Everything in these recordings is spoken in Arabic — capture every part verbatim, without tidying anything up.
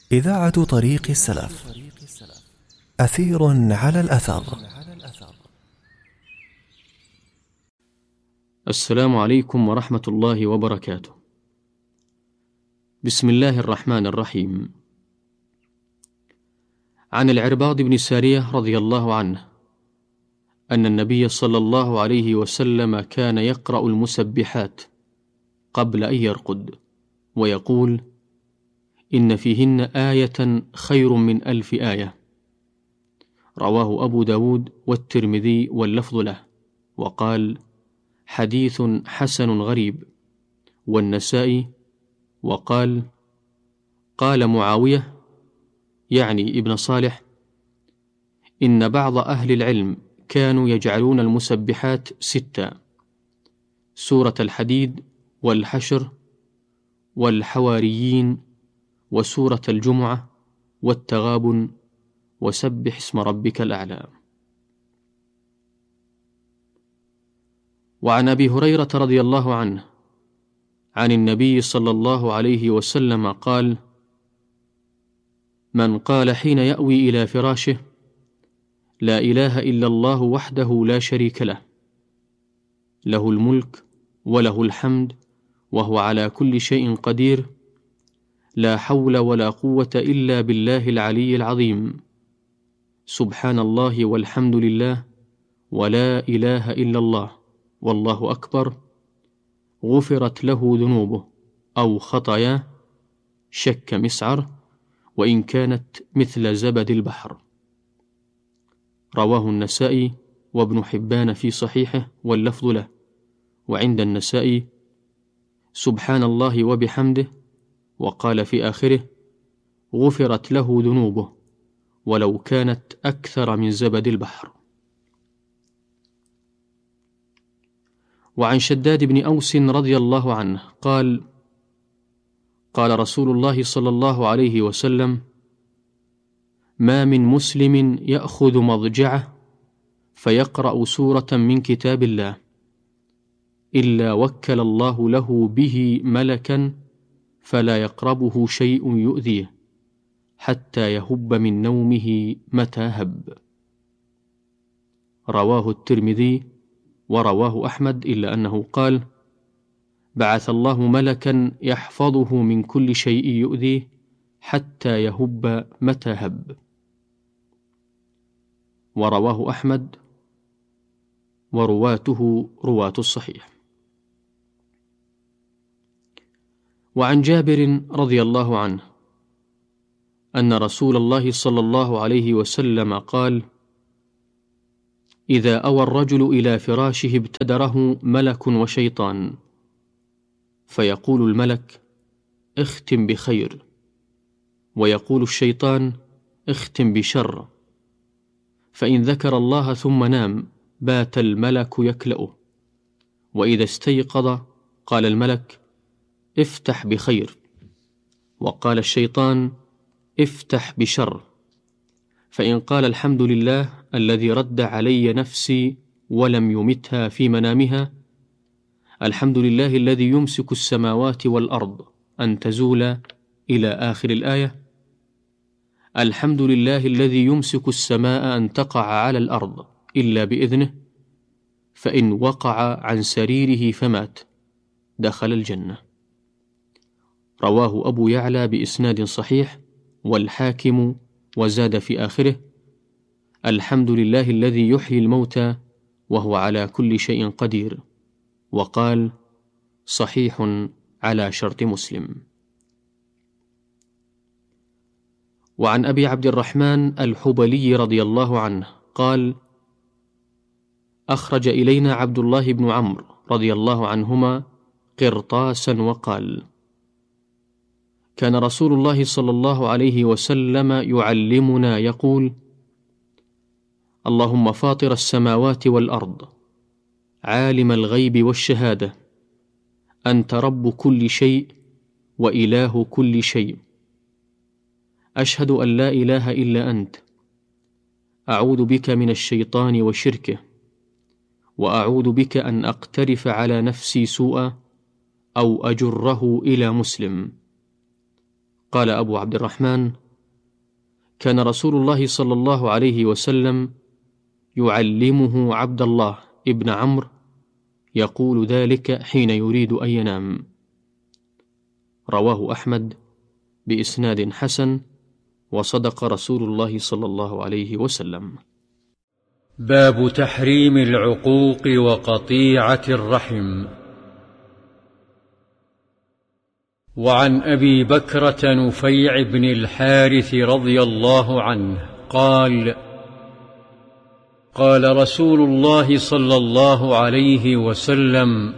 إذاعة طريق السلف، أثير على الأثر. السلام عليكم ورحمة الله وبركاته. بسم الله الرحمن الرحيم. عن العرباض بن سارية رضي الله عنه أن النبي صلى الله عليه وسلم كان يقرأ المسبحات قبل أن يرقد ويقول: إن فيهن آية خير من ألف آية. رواه أبو داود والترمذي واللفظ له، وقال: حديث حسن غريب. والنسائي وقال: قال معاوية يعني ابن صالح: إن بعض أهل العلم كانوا يجعلون المسبحات ستة: سورة الحديد والحشر والحواريين وسورة الجمعة والتغابن وسبح اسم ربك الأعلى. وعن أبي هريرة رضي الله عنه عن النبي صلى الله عليه وسلم قال: من قال حين يأوي إلى فراشه: لا إله إلا الله وحده لا شريك له، له الملك وله الحمد وهو على كل شيء قدير، لا حول ولا قوة إلا بالله العلي العظيم، سبحان الله والحمد لله ولا إله إلا الله والله أكبر، غفرت له ذنوبه أو خطاياه شك مسعر وإن كانت مثل زبد البحر. رواه النسائي وابن حبان في صحيحه واللفظ له. وعند النسائي: سبحان الله وبحمده، وقال في آخره: غفرت له ذنوبه ولو كانت أكثر من زبد البحر. وعن شداد بن أوس رضي الله عنه قال: قال رسول الله صلى الله عليه وسلم: ما من مسلم يأخذ مضجعه فيقرأ سورة من كتاب الله إلا وكل الله له به ملكا فلا يقربه شيء يؤذيه حتى يهب من نومه متى هب. رواه الترمذي ورواه أحمد، إلا أنه قال: بعث الله ملكا يحفظه من كل شيء يؤذيه حتى يهب متى هب. ورواه أحمد ورواته رواة الصحيح. وعن جابر رضي الله عنه أن رسول الله صلى الله عليه وسلم قال: إذا أوى الرجل إلى فراشه ابتدره ملك وشيطان، فيقول الملك: اختم بخير، ويقول الشيطان: اختم بشر، فإن ذكر الله ثم نام بات الملك يكلأه، وإذا استيقظ قال الملك: افتح بخير، وقال الشيطان: افتح بشر، فإن قال الحمد لله الذي رد علي نفسي ولم يمتها في منامها، الحمد لله الذي يمسك السماوات والأرض أن تزولا إلى آخر الآية، الحمد لله الذي يمسك السماء أن تقع على الأرض إلا بإذنه، فإن وقع عن سريره فمات دخل الجنة. رواه أبو يعلى بإسناد صحيح والحاكم، وزاد في آخره: الحمد لله الذي يحيي الموتى وهو على كل شيء قدير، وقال: صحيح على شرط مسلم. وعن أبي عبد الرحمن الحبلي رضي الله عنه قال: أخرج إلينا عبد الله بن عمرو رضي الله عنهما قرطاسا وقال: كان رسول الله صلى الله عليه وسلم يعلمنا يقول: اللهم فاطر السماوات والأرض، عالم الغيب والشهادة، أنت رب كل شيء وإله كل شيء، أشهد أن لا إله إلا أنت، أعوذ بك من الشيطان وشركه، وأعوذ بك أن أقترف على نفسي سوءا أو أجره إلى مسلم. قال أبو عبد الرحمن: كان رسول الله صلى الله عليه وسلم يعلمه عبد الله ابن عمرو يقول ذلك حين يريد أن ينام. رواه أحمد بإسناد حسن، وصدق رسول الله صلى الله عليه وسلم. باب تحريم العقوق وقطيعة الرحم. وعن أبي بكرة نفيع بن الحارث رضي الله عنه قال: قال رسول الله صلى الله عليه وسلم: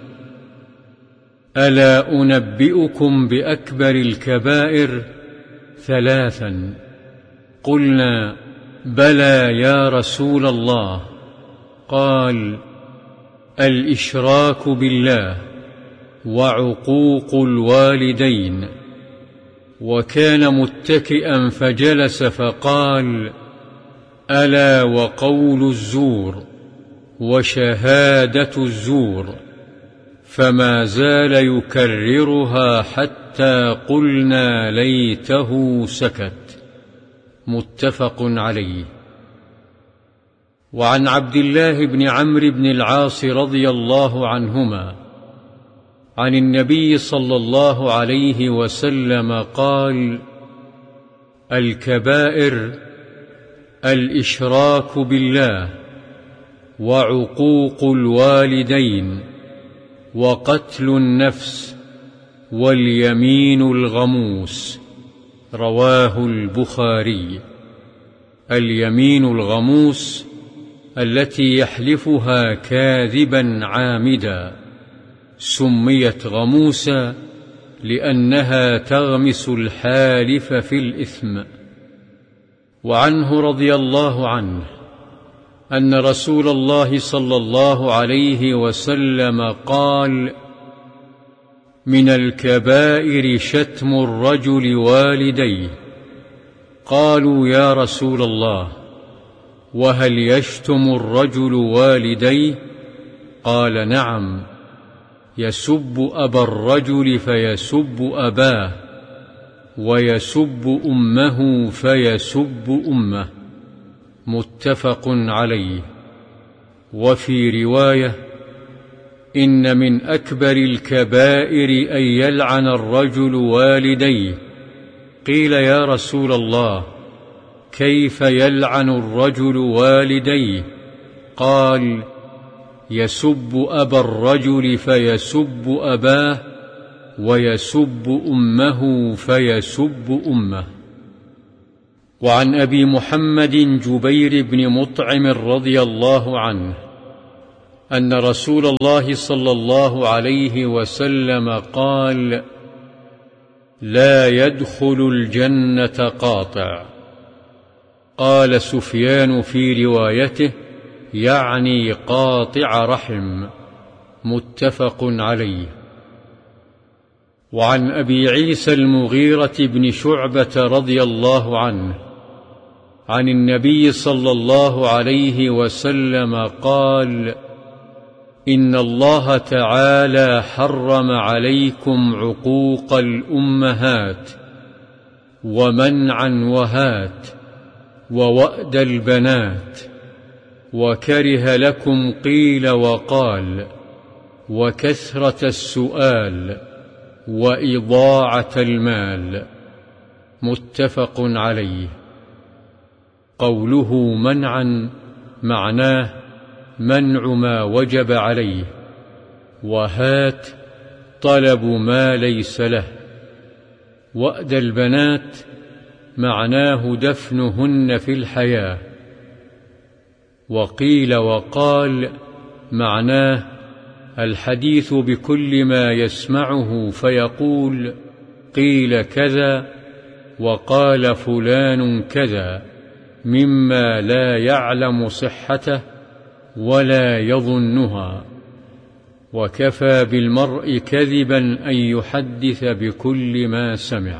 ألا أنبئكم بأكبر الكبائر؟ ثلاثا. قلنا: بلى يا رسول الله. قال: الإشراك بالله، وعقوق الوالدين. وكان متكئا فجلس فقال: ألا وقول الزور، وشهادة الزور. فما زال يكررها حتى قلنا ليته سكت. متفق عليه. وعن عبد الله بن عمرو بن العاص رضي الله عنهما عن النبي صلى الله عليه وسلم قال: الكبائر الإشراك بالله، وعقوق الوالدين، وقتل النفس، واليمين الغموس. رواه البخاري. اليمين الغموس التي يحلفها كاذبا عامدا سميت غموسا لأنها تغمس الحالف في الإثم. وعنه رضي الله عنه أن رسول الله صلى الله عليه وسلم قال: من الكبائر شتم الرجل والديه. قالوا: يا رسول الله، وهل يشتم الرجل والديه؟ قال: نعم، يسب أبا الرجل فيسب أباه، ويسب أمه فيسب أمه. متفق عليه. وفي رواية: إن من أكبر الكبائر أن يلعن الرجل والديه. قيل: يا رسول الله، كيف يلعن الرجل والديه؟ قال: يسب أبا الرجل فيسب أباه، ويسب أمه فيسب أمه. وعن أبي محمد جبير بن مطعم رضي الله عنه أن رسول الله صلى الله عليه وسلم قال: لا يدخل الجنة قاطع. قال سفيان في روايته: يعني قاطع رحم. متفق عليه. وعن أبي عيسى المغيرة بن شعبة رضي الله عنه عن النبي صلى الله عليه وسلم قال: إن الله تعالى حرم عليكم عقوق الأمهات، ومنعا وهات، ووأد البنات، وكره لكم قيل وقال، وكثرة السؤال، وإضاعة المال. متفق عليه. قوله منعا معناه منع ما وجب عليه، وهات طلب ما ليس له. وأد البنات معناه دفنهن في الحياة. وقيل وقال معناه الحديث بكل ما يسمعه فيقول: قيل كذا، وقال فلان كذا، مما لا يعلم صحته ولا يظنها. وكفى بالمرء كذبا أن يحدث بكل ما سمع.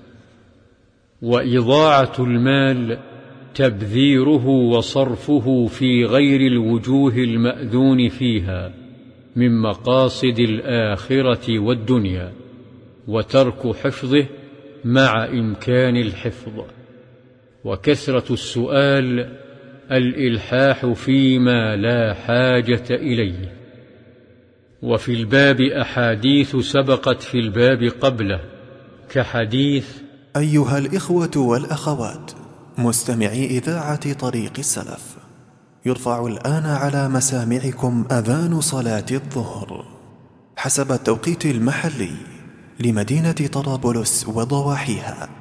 وإضاعة المال تبذيره وصرفه في غير الوجوه المأذون فيها من مقاصد الآخرة والدنيا، وترك حفظه مع إمكان الحفظ. وكثرة السؤال الإلحاح فيما لا حاجة إليه. وفي الباب أحاديث سبقت في الباب قبله، كحديث: أيها الإخوة والأخوات مستمعي إذاعة طريق السلف، يرفع الآن على مسامعكم أذان صلاة الظهر حسب التوقيت المحلي لمدينة طرابلس وضواحيها.